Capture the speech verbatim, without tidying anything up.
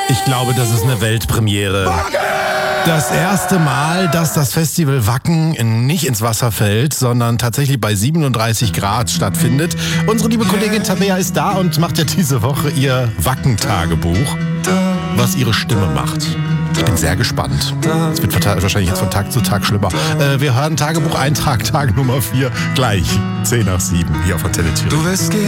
Ich glaube, das ist eine Weltpremiere. Das erste Mal, dass das Festival Wacken nicht ins Wasser fällt, sondern tatsächlich bei siebenunddreißig Grad stattfindet. Unsere liebe Kollegin Tabea ist da und macht ja diese Woche ihr Wacken-Tagebuch, was ihre Stimme macht. Ich bin sehr gespannt. Es wird wahrscheinlich jetzt von Tag zu Tag schlimmer. Äh, wir hören Tagebucheintrag, Tag Nummer vier, gleich zehn nach sieben hier auf Antenne Thüringen.